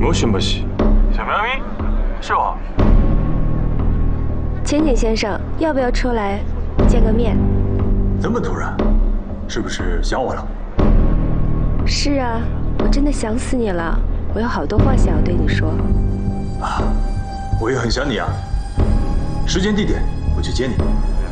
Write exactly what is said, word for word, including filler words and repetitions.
もしもし，小喵咪，是我。 千景先生，要不要出来见个面？ 这么突然，是不是想我了？ 是啊，我真的想死你了，我有好多话想要对你说。 啊，我也很想你啊。时间地点，我去接你。